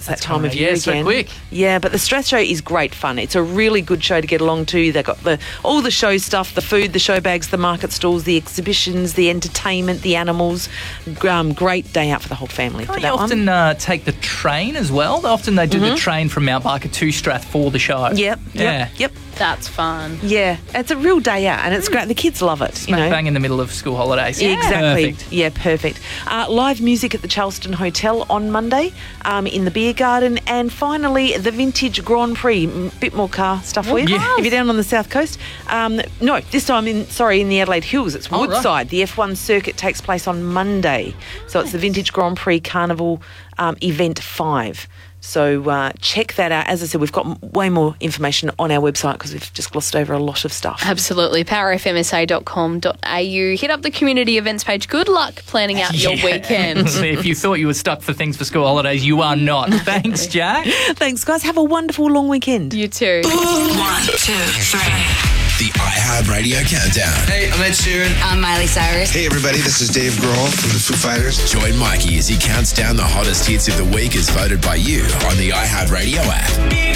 that time of year again. so quick. Yeah, but the Strath Show is great fun. It's a really good show to get along to. They've got all the show stuff, the food, the show bags, the market stalls, the exhibitions, the entertainment, the animals. Great day out for the whole family for that one. You often take the train as well. Often they do the train from Mount Barker to Strath for the show. Yep. That's fun. Yeah, it's a real day out and it's great. The kids love it. Smack bang in the middle of school holidays. Yeah, exactly. Perfect. Yeah, perfect. Live music at the Charleston Hotel on Monday in the beer garden. And finally, the Vintage Grand Prix. Bit more car stuff for you. Yeah. If you're down on the south coast. No, this time in the Adelaide Hills. It's Woodside. Right. The F1 circuit takes place on Monday. So it's the Vintage Grand Prix Carnival Event 5. So check that out. As I said, we've got way more information on our website because we've just glossed over a lot of stuff. Absolutely. powerfmsa.com.au. Hit up the community events page. Good luck planning out your weekend. If you thought you were stuck for things for school holidays, you are not. Thanks, Jack. Thanks, guys. Have a wonderful long weekend. You too. 1, 2, 3. The iHeartRadio Countdown. Hey, I'm Ed Sheeran. I'm Miley Cyrus. Hey, everybody, this is Dave Grohl from the Foo Fighters. Join Mikey as he counts down the hottest hits of the week as voted by you on the iHeartRadio app.